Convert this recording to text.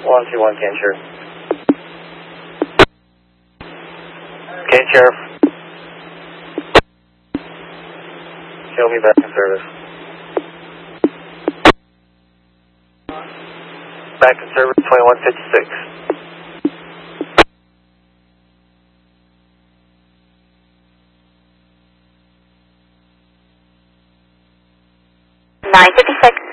121 Can Sheriff. Can Sheriff. Show me back in service. Back in service 2156. Nine 56.